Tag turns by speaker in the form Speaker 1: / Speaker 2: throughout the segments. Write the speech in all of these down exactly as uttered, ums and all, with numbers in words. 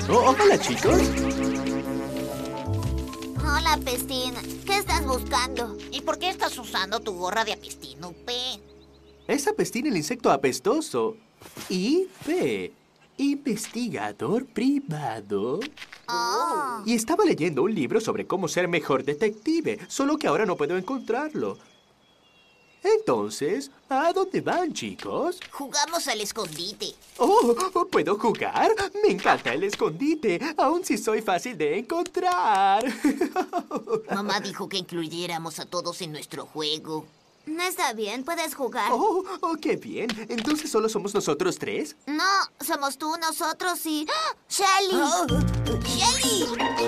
Speaker 1: Oh, hola, chicos.
Speaker 2: Hola, Pestín. ¿Qué estás buscando?
Speaker 3: ¿Y por qué estás usando tu gorra de Apestínoope?
Speaker 1: Es Apestín el insecto apestoso. I P. Investigador privado.
Speaker 2: Oh.
Speaker 1: Y estaba leyendo un libro sobre cómo ser mejor detective, solo que ahora no puedo encontrarlo. Entonces, ¿a dónde van, chicos?
Speaker 3: Jugamos al escondite.
Speaker 1: Oh, ¿puedo jugar? Me encanta el escondite, aun si soy fácil de encontrar.
Speaker 3: Mamá dijo que incluyéramos a todos en nuestro juego.
Speaker 2: Está bien, puedes jugar.
Speaker 1: Oh, oh, qué bien. Entonces, ¿solo somos nosotros tres?
Speaker 2: No, somos tú, nosotros y... ¡Ah! ¡Shelly!
Speaker 3: Oh, ¡Shelly!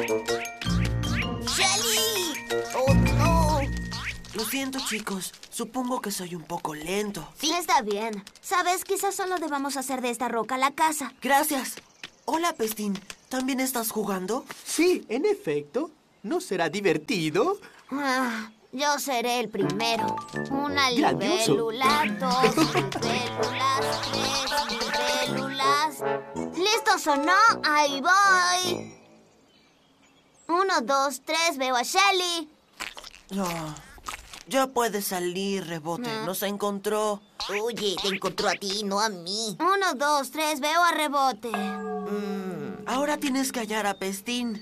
Speaker 3: ¡Shelly! ¡Oh, no!
Speaker 4: Lo siento, chicos. Supongo que soy un poco lento.
Speaker 2: Sí, está bien. Sabes, quizás solo debamos hacer de esta roca la casa.
Speaker 4: Gracias. Hola, Pestín. ¿También estás jugando?
Speaker 1: Sí, en efecto. ¿No será divertido?
Speaker 2: Ah, yo seré el primero. Una
Speaker 1: Grandioso.
Speaker 2: libélula, dos libélulas, tres libélulas. ¿Listos o no? Ahí voy. Uno, dos, tres, veo a Shelly.
Speaker 4: No. Ya puedes salir, Rebote.
Speaker 2: Ah.
Speaker 4: Nos encontró.
Speaker 3: Oye, te encontró a ti, no a mí.
Speaker 2: Uno, dos, tres, veo a Rebote.
Speaker 4: Ahora tienes que hallar a Pestín.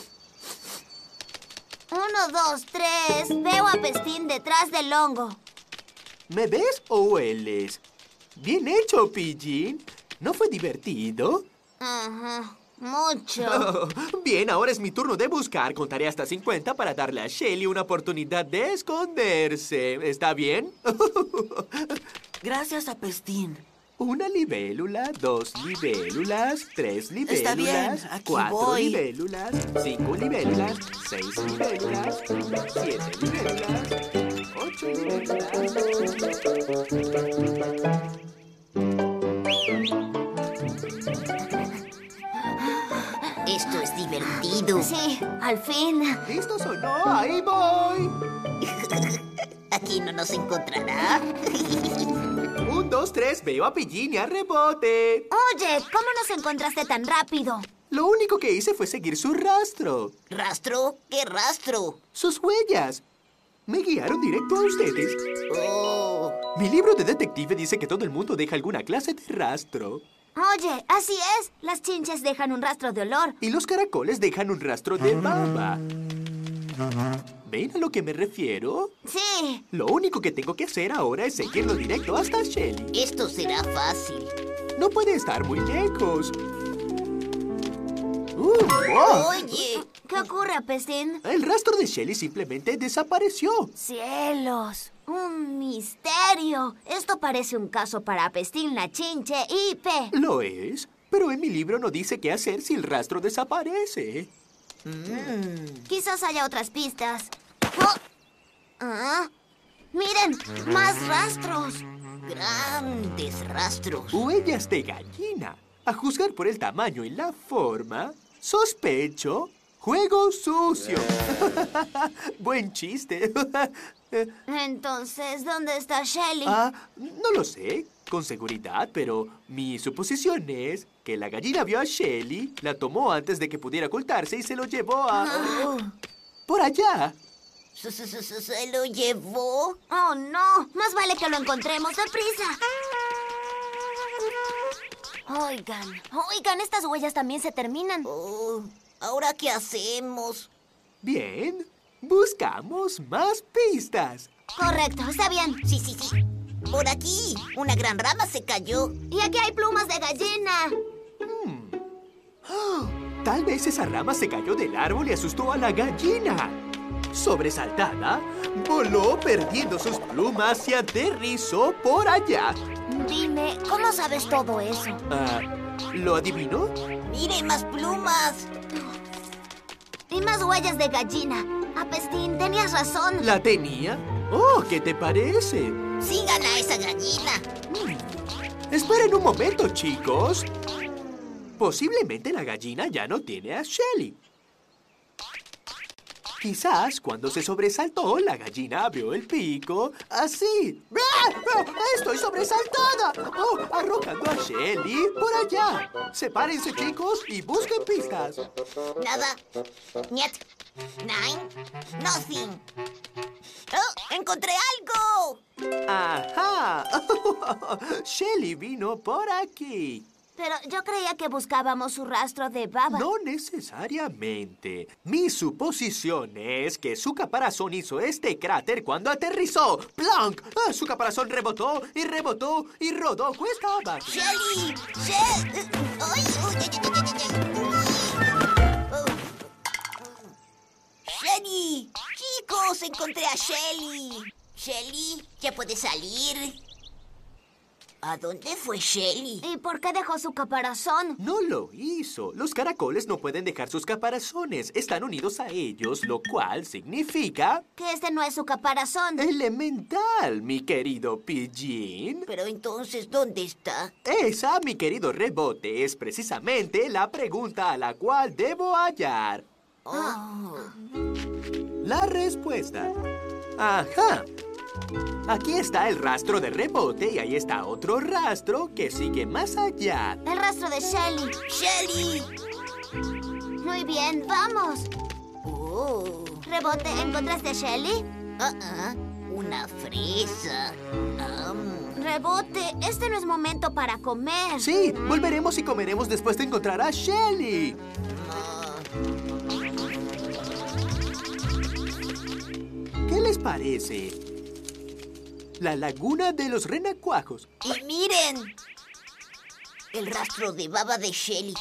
Speaker 2: Uno, dos, tres, veo a Pestín detrás del hongo.
Speaker 1: ¿Me ves o hueles? Bien hecho, Pidgin. ¿No fue divertido?
Speaker 2: Ajá, mucho.
Speaker 1: Oh, bien, ahora es mi turno de buscar. Contaré hasta cincuenta para darle a Shelly una oportunidad de esconderse. ¿Está bien?
Speaker 4: Gracias a Pestín.
Speaker 1: Una libélula, dos libélulas, tres libélulas,
Speaker 4: Está bien, aquí
Speaker 1: cuatro
Speaker 4: voy.
Speaker 1: libélulas, cinco libélulas, seis libélulas, siete libélulas, ocho
Speaker 3: Esto es divertido.
Speaker 2: Sí, al fin.
Speaker 1: ¿Listos o no? ¡Ahí voy!
Speaker 3: Aquí no nos encontrará.
Speaker 1: Un, dos, tres, veo a Pidgin y a Rebote.
Speaker 2: Oye, ¿cómo nos encontraste tan rápido?
Speaker 1: Lo único que hice fue seguir su rastro,
Speaker 3: ¿Rastro? ¿Qué rastro?
Speaker 1: sus huellas. Me guiaron directo a ustedes.
Speaker 3: Oh.
Speaker 1: Mi libro de detective dice que todo el mundo deja alguna clase de rastro.
Speaker 2: Oye, así es. Las chinches dejan un rastro de olor.
Speaker 1: Y los caracoles dejan un rastro de baba. ¿Ven a lo que me refiero?
Speaker 2: Sí.
Speaker 1: Lo único que tengo que hacer ahora es seguirlo directo hasta Shelly.
Speaker 3: Esto será fácil.
Speaker 1: No puede estar muy lejos. Uh, wow.
Speaker 3: Oye,
Speaker 2: ¿Qué ocurre, Pestín?
Speaker 1: El rastro de Shelly simplemente desapareció.
Speaker 2: ¡Cielos! ¡Un misterio! Esto parece un caso para Pestín, la chinche y P.
Speaker 1: Lo es, pero en mi libro no dice qué hacer si el rastro desaparece.
Speaker 2: Quizás haya otras pistas. Oh. Ah. ¡Miren! ¡Más rastros!
Speaker 3: grandes rastros.
Speaker 1: Huellas de gallina. A juzgar por el tamaño y la forma, sospecho juego sucio. Buen chiste.
Speaker 2: Entonces, ¿dónde está Shelly?
Speaker 1: Ah, no lo sé con seguridad, pero mi suposición es que la gallina vio a Shelly, la tomó antes de que pudiera ocultarse y se lo llevó a...
Speaker 2: Ah.
Speaker 1: por allá.
Speaker 3: ¿Se, se, se, se- se lo llevó?
Speaker 2: ¡Oh, no! Más vale que lo encontremos. ¡Deprisa! Oigan, oigan, estas huellas también se terminan.
Speaker 3: Oh, ¿ahora qué hacemos?
Speaker 1: Bien, buscamos más pistas.
Speaker 2: Correcto, está bien.
Speaker 3: Sí, sí, sí. Por aquí, una gran rama se cayó.
Speaker 2: Y aquí hay plumas de gallina.
Speaker 1: Tal vez esa rama se cayó del árbol y asustó a la gallina. Sobresaltada, voló perdiendo sus plumas y aterrizó por allá.
Speaker 2: Dime, ¿cómo sabes todo eso?
Speaker 1: Ah, ¿lo adivinó?
Speaker 3: ¡Mire, más plumas!
Speaker 2: Y más huellas de gallina. Apestín, tenías razón.
Speaker 1: ¿La tenía? Oh, ¿qué te parece?
Speaker 3: ¡Sigan a esa gallina!
Speaker 1: Esperen un momento, chicos. Posiblemente la gallina ya no tiene a Shelly. Quizás cuando se sobresaltó, la gallina abrió el pico así. ¡Ah! ¡Ah! ¡Estoy sobresaltada! ¡Oh! Arrojando a Shelly por allá. Sepárense, chicos, y busquen pistas.
Speaker 3: Nada. Niet. Nine. Nothing. ¡Oh! ¡Encontré algo!
Speaker 1: ¡Ajá! Shelly vino por aquí.
Speaker 2: Pero yo creía que buscábamos su rastro de baba.
Speaker 1: No necesariamente. Mi suposición es que su caparazón hizo este cráter cuando aterrizó. ¡Plonk! Ah, su caparazón rebotó y rebotó y rodó cuesta abajo.
Speaker 3: ¡Shelly! ¡Shelly! ¡Ay! ¡Uy! ¡Ay, ay, ay, ay, ay! Oh. ¡Shelly! ¡Chicos! ¡Encontré a Shelly! ¡Shelly! ¿Ya puede salir? ¿A dónde fue Shelly?
Speaker 2: ¿Y por qué dejó su caparazón?
Speaker 1: No lo hizo. Los caracoles no pueden dejar sus caparazones. Están unidos a ellos, lo cual significa...
Speaker 2: Que este no es su caparazón.
Speaker 1: elemental, mi querido Pidgein.
Speaker 3: Pero entonces, ¿dónde está?
Speaker 1: Esa, mi querido Rebote, es precisamente la pregunta a la cual debo hallar
Speaker 3: Oh.
Speaker 1: la respuesta. Ajá. Aquí está el rastro de Rebote y ahí está otro rastro que sigue más allá.
Speaker 2: El rastro de Shelly.
Speaker 3: ¡Shelly!
Speaker 2: Muy bien, vamos.
Speaker 3: Oh.
Speaker 2: Rebote, ¿encontraste a Shelly?
Speaker 3: Ah, ah, una fresa. Am.
Speaker 2: Rebote, este no es momento para comer.
Speaker 1: Sí, volveremos y comeremos después de encontrar a Shelly.
Speaker 3: Ah.
Speaker 1: ¿Qué les parece? La laguna de los renacuajos.
Speaker 3: ¡Y miren! El rastro de baba de Shelly.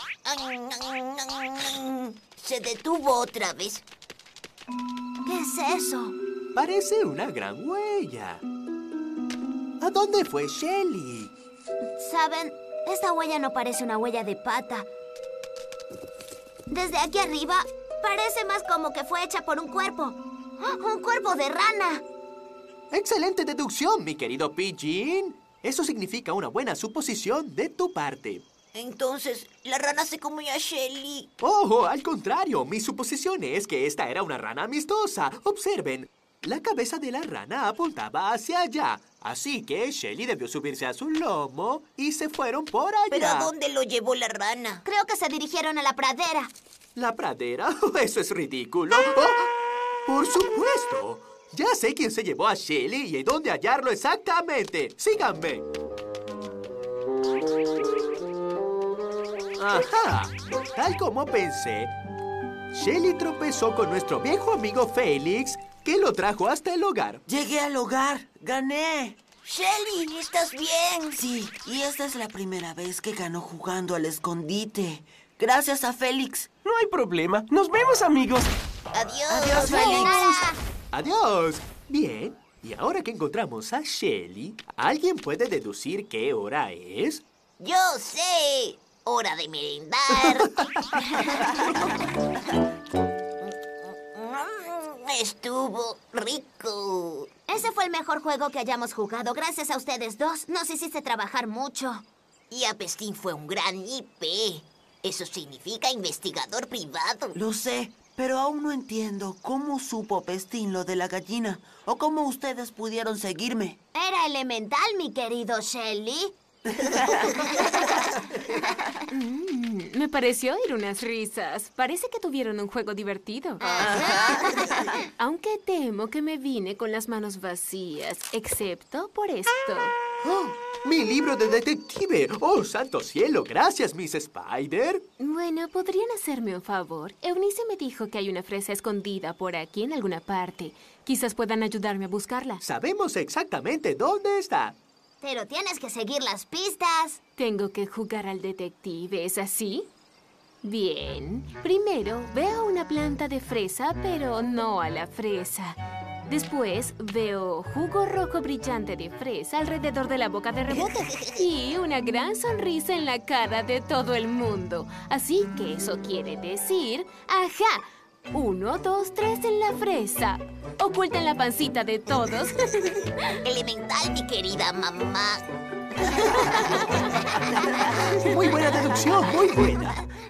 Speaker 3: Se detuvo otra vez.
Speaker 2: ¿Qué es eso?
Speaker 1: Parece una gran huella. ¿A dónde fue Shelly?
Speaker 2: ¿Saben? Esta huella no parece una huella de pata. Desde aquí arriba, parece más como que fue hecha por un cuerpo. ¡Un cuerpo de rana!
Speaker 1: Excelente deducción, mi querido Pidgein. Eso significa una buena suposición de tu parte.
Speaker 3: Entonces, la rana se comió a Shelly.
Speaker 1: ¡Oh, al contrario! Mi suposición es que esta era una rana amistosa. Observen, la cabeza de la rana apuntaba hacia allá. Así que Shelly debió subirse a su lomo y se fueron por allá.
Speaker 3: ¿Pero a dónde lo llevó la rana?
Speaker 2: Creo que se dirigieron a la pradera.
Speaker 1: ¿La pradera? Eso es ridículo. ¡Oh! ¡Por supuesto! Ya sé quién se llevó a Shelly y dónde hallarlo exactamente. ¡Síganme! Ajá. Tal como pensé, Shelly tropezó con nuestro viejo amigo Félix, que lo trajo hasta el hogar.
Speaker 4: Llegué al hogar. ¡Gané!
Speaker 3: Shelly, ¿estás bien?
Speaker 4: Sí, y esta es la primera vez que gano jugando al escondite. Gracias a Félix.
Speaker 5: No hay problema. Nos vemos, amigos.
Speaker 3: Adiós.
Speaker 4: Adiós, Félix.
Speaker 2: Nada.
Speaker 1: ¡Adiós! Bien, y ahora que encontramos a Shelly, ¿alguien puede deducir qué hora es?
Speaker 3: Yo sé. Hora de merendar. Estuvo rico.
Speaker 2: Ese fue el mejor juego que hayamos jugado. Gracias a ustedes dos. Nos hiciste trabajar mucho.
Speaker 3: Y Apestín fue un gran I P. Eso significa investigador privado.
Speaker 4: Lo sé, pero aún no entiendo cómo supo Pestín lo de la gallina o cómo ustedes pudieron seguirme.
Speaker 2: Era elemental, mi querido Shelly.
Speaker 6: Mm, me pareció oír unas risas. Parece que tuvieron un juego divertido. Aunque temo que me vine con las manos vacías, excepto por esto.
Speaker 1: ¡Oh! ¡Mi libro de detective! ¡Oh, santo cielo! Gracias, Miss Spider.
Speaker 6: Bueno, ¿podrían hacerme un favor? Eunice me dijo que hay una fresa escondida por aquí en alguna parte. Quizás puedan ayudarme a buscarla.
Speaker 1: Sabemos exactamente dónde está.
Speaker 2: Pero tienes que seguir las pistas.
Speaker 6: Tengo que jugar al detective, ¿es así? Bien. Primero veo una planta de fresa, pero no a la fresa. Después veo jugo rojo brillante de fresa alrededor de la boca de Rebote y una gran sonrisa en la cara de todo el mundo. Así que eso quiere decir... ¡Ajá! Uno, dos, tres en la fresa. Oculta en la pancita de todos.
Speaker 3: Elemental, mi querida mamá.
Speaker 1: Muy buena deducción, muy buena.